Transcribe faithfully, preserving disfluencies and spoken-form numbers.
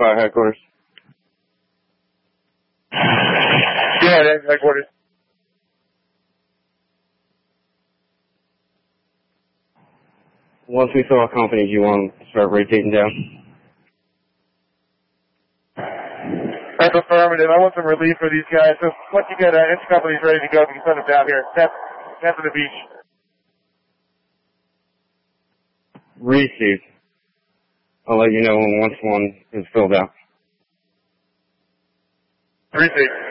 fire headquarters. Yeah, that's headquarters. Once we fill our company, do you want to start rotating down? That's affirmative. I want some relief for these guys. So once you get uh, inch companies ready to go, you can send them down here. That's, that's on the beach. Received. I'll let you know when once one is filled out. Received.